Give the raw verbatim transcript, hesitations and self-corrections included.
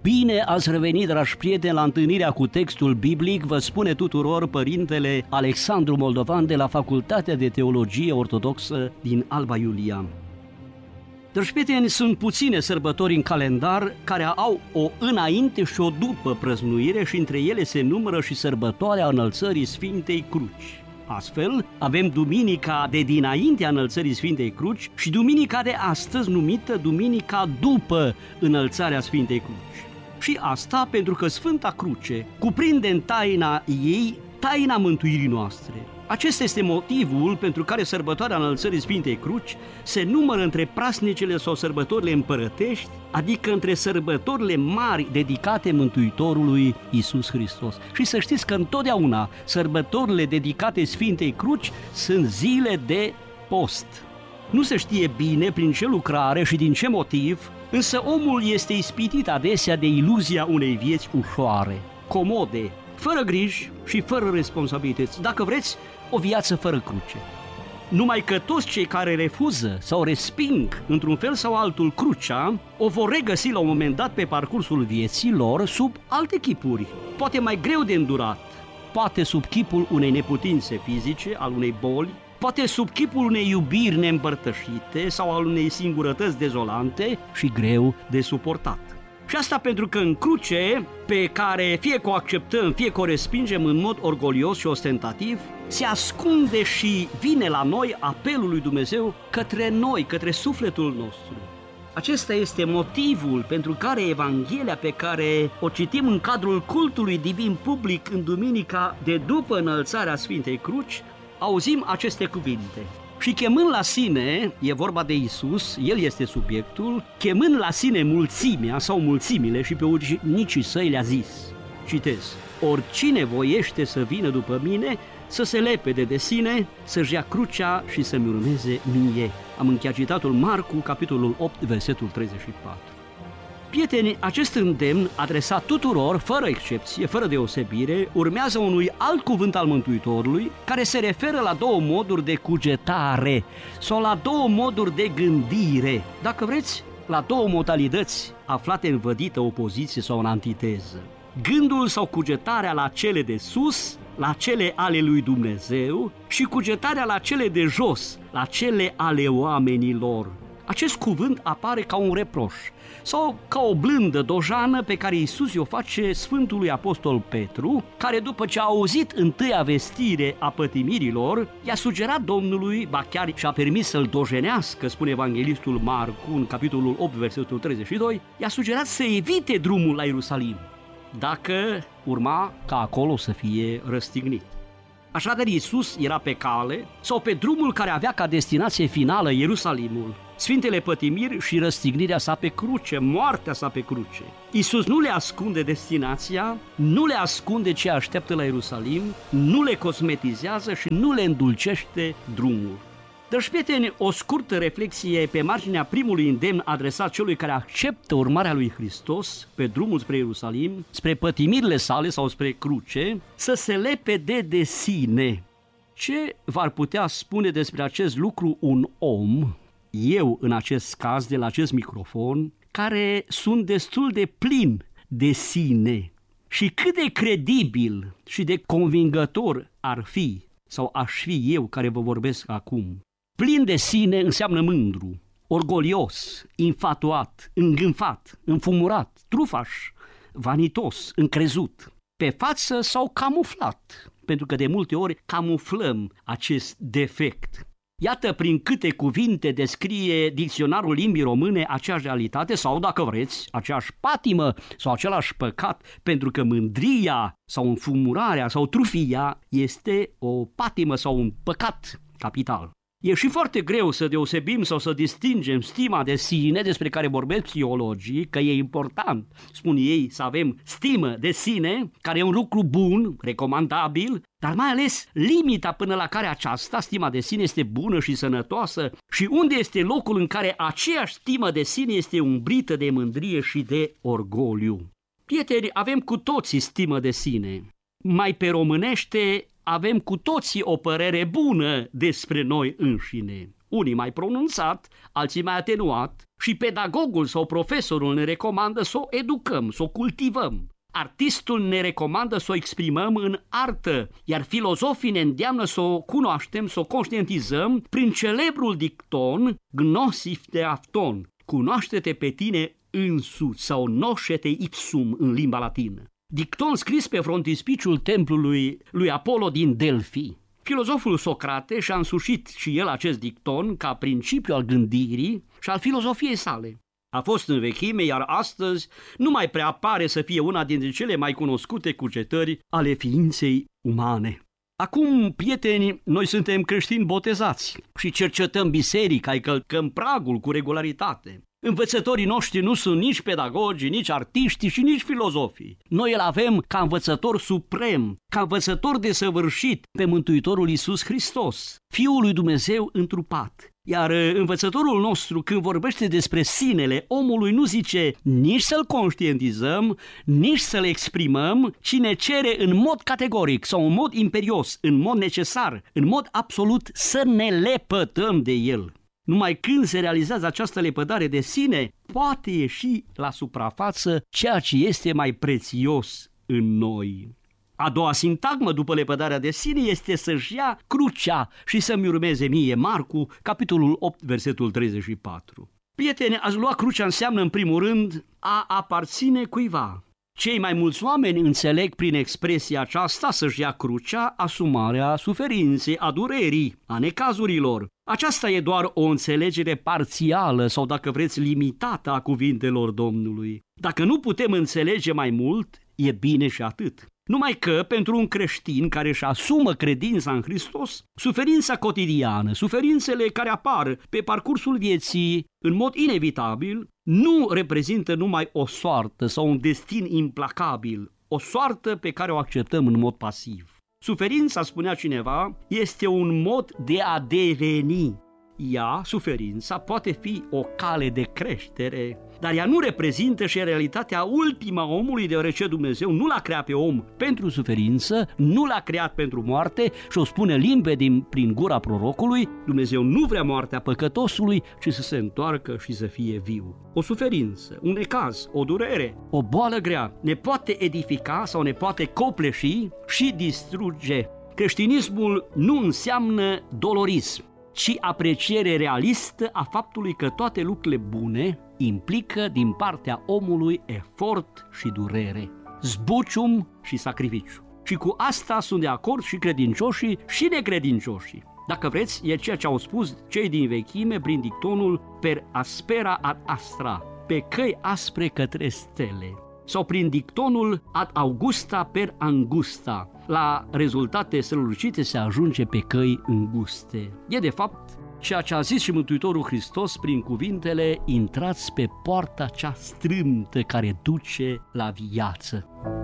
Bine ați revenit, dragi prieteni, la întâlnirea cu textul biblic, vă spune tuturor părintele Alexandru Moldovan de la Facultatea de Teologie Ortodoxă din Alba Iulia. Dragi prieteni, sunt puține sărbători în calendar care au o înainte și o după prăznuire și între ele se numără și sărbătoarea înălțării Sfintei Cruci. Astfel, avem duminica de dinaintea înălțării Sfintei Cruci și duminica de astăzi numită duminica după înălțarea Sfintei Cruci. Și asta pentru că Sfânta Cruce cuprinde în taina ei taina mântuirii noastre. Acesta este motivul pentru care sărbătoarea înălțării Sfintei Cruci se numără între prasnicele sau sărbătorile împărătești, adică între sărbătorile mari dedicate Mântuitorului Iisus Hristos. Și să știți că întotdeauna sărbătorile dedicate Sfintei Cruci sunt zile de post. Nu se știe bine prin ce lucrare și din ce motiv, însă omul este ispitit adesea de iluzia unei vieți ușoare, comode, fără griji și fără responsabilități, dacă vreți, o viață fără cruce. Numai că toți cei care refuză sau resping într-un fel sau altul crucea, o vor regăsi la un moment dat pe parcursul vieții lor sub alte chipuri, poate mai greu de îndurat, poate sub chipul unei neputințe fizice, al unei boli, poate sub chipul unei iubiri neîmpărtășite sau al unei singurătăți dezolante și greu de suportat. Și asta pentru că în cruce, pe care fie că o acceptăm, fie că o respingem în mod orgolios și ostentativ, se ascunde și vine la noi apelul lui Dumnezeu către noi, către sufletul nostru. Acesta este motivul pentru care Evanghelia pe care o citim în cadrul cultului divin public în duminica de după înălțarea Sfintei Cruci, auzim aceste cuvinte. Și chemând la sine, e vorba de Iisus, El este subiectul, chemând la sine mulțimea sau mulțimile și pe ucenicii săi le-a zis, citez, oricine voiește să vină după mine, să se lepede de sine, să-și ia crucea și să-mi urmeze mie. Am încheiat citatul Marcu, capitolul opt, versetul treizeci și patru. Prieteni, acest îndemn adresat tuturor, fără excepție, fără deosebire, urmează unui alt cuvânt al Mântuitorului, care se referă la două moduri de cugetare sau la două moduri de gândire, dacă vreți, la două modalități aflate în vădită opoziție sau în antiteză. Gândul sau cugetarea la cele de sus, la cele ale lui Dumnezeu și cugetarea la cele de jos, la cele ale oamenilor. Acest cuvânt apare ca un reproș sau ca o blândă dojană pe care Iisus o face Sfântului Apostol Petru, care după ce a auzit întâia vestire a pătimirilor, i-a sugerat Domnului, ba chiar și-a permis să-l dojenească, spune evanghelistul Marcu în capitolul opt, versetul treizeci și doi, i-a sugerat să evite drumul la Ierusalim, dacă urma ca acolo să fie răstignit. Așadar, Iisus era pe cale sau pe drumul care avea ca destinație finală Ierusalimul, Sfintele pătimiri și răstignirea sa pe cruce, moartea sa pe cruce. Iisus nu le ascunde destinația, nu le ascunde ce așteaptă la Ierusalim, nu le cosmetizează și nu le îndulcește drumul. Dragi prieteni, o scurtă reflexie pe marginea primului îndemn adresat celui care acceptă urmarea lui Hristos pe drumul spre Ierusalim, spre pătimirile sale sau spre cruce, să se lepede de sine. Ce v-ar putea spune despre acest lucru un om, eu în acest caz de la acest microfon, care sunt destul de plin de sine? Și cât de credibil și de convingător ar fi, sau aș fi eu care vă vorbesc acum? Plin de sine înseamnă mândru, orgolios, infatuat, îngânfat, înfumurat, trufaș, vanitos, încrezut, pe față sau camuflat, pentru că de multe ori camuflăm acest defect. Iată prin câte cuvinte descrie dicționarul limbii române aceeași realitate sau, dacă vreți, aceeași patimă sau același păcat, pentru că mândria sau înfumurarea sau trufia este o patimă sau un păcat capital. E și foarte greu să deosebim sau să distingem stima de sine despre care vorbesc psihologii, că e important, spun ei, să avem stimă de sine, care e un lucru bun, recomandabil, dar mai ales limita până la care aceasta, stima de sine, este bună și sănătoasă și unde este locul în care aceeași stimă de sine este umbrită de mândrie și de orgoliu. Prieteni, avem cu toții stimă de sine. Mai pe românește, avem cu toții o părere bună despre noi înșine. unii mai pronunțat, alții mai atenuat, și pedagogul sau profesorul ne recomandă să o educăm, să o cultivăm. Artistul ne recomandă să o exprimăm în artă, iar filozofii ne îndeamnă să o cunoaștem, să o conștientizăm prin celebrul dicton Gnosif de Afton, cunoaște-te pe tine însuți, sau noșete ipsum în limba latină. Dicton scris pe frontispiciul templului lui Apollo din Delphi. Filozoful Socrate și-a însușit și el acest dicton ca principiu al gândirii și al filozofiei sale. A fost în vechime, iar astăzi nu mai prea pare să fie una dintre cele mai cunoscute cugetări ale ființei umane. Acum, prieteni, noi suntem creștini botezați și cercetăm biserica, îi călcăm pragul cu regularitate. Învățătorii noștri nu sunt nici pedagogi, nici artiști și nici filozofii. Noi îl avem ca învățător suprem, ca învățător desăvârșit pe Mântuitorul Iisus Hristos, Fiul lui Dumnezeu întrupat. Iar învățătorul nostru, când vorbește despre sinele omului, nu zice nici să-l conștientizăm, nici să-l exprimăm, ci ne cere în mod categoric sau în mod imperios, în mod necesar, în mod absolut să ne lepădăm de el. Numai când se realizează această lepădare de sine, poate ieși la suprafață ceea ce este mai prețios în noi. A doua sintagmă după lepădarea de sine este să-și ia crucea și să-mi urmeze mie. Marcu, capitolul opt, versetul treizeci și patru. Prieteni, a lua crucea înseamnă în primul rând a aparține cuiva. Cei mai mulți oameni înțeleg prin expresia aceasta să-și ia crucea asumarea suferinței, a durerii, a necazurilor. Aceasta e doar o înțelegere parțială sau, dacă vreți, limitată a cuvintelor Domnului. Dacă nu putem înțelege mai mult, e bine și atât. Numai că, pentru un creștin care își asumă credința în Hristos, suferința cotidiană, suferințele care apar pe parcursul vieții în mod inevitabil, nu reprezintă numai o soartă sau un destin implacabil, o soartă pe care o acceptăm în mod pasiv. Suferința, spunea cineva, este un mod de a deveni. Ea, suferința, poate fi o cale de creștere, dar ea nu reprezintă și realitatea ultimă a omului, deoarece Dumnezeu nu l-a creat pe om pentru suferință, nu l-a creat pentru moarte și o spune limpede prin gura prorocului, Dumnezeu nu vrea moartea păcătosului, ci să se întoarcă și să fie viu. O suferință, un necaz, o durere, o boală grea ne poate edifica sau ne poate copleși și distruge. Creștinismul nu înseamnă dolorism, ci apreciere realistă a faptului că toate lucrurile bune implică din partea omului efort și durere, zbucium și sacrificiu. Și cu asta sunt de acord și credincioșii și necredincioșii. Dacă vreți, e ceea ce au spus cei din vechime prin dictonul per aspera ad astra, pe căi aspre către stele, sau prin dictonul ad augusta per angusta, la rezultate strălucite se ajunge pe căi înguste. E de fapt ceea ce a zis și Mântuitorul Hristos prin cuvintele: intrați pe poarta cea strâmtă care duce la viață.